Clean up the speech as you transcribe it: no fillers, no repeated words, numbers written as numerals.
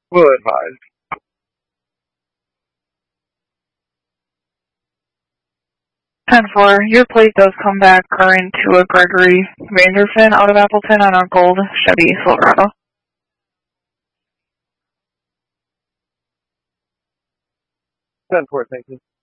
Will advise. 10-4, your plate does come back current to a Gregory Vanderfin out of Appleton on a gold Chevy Silverado. 10-4, thank you.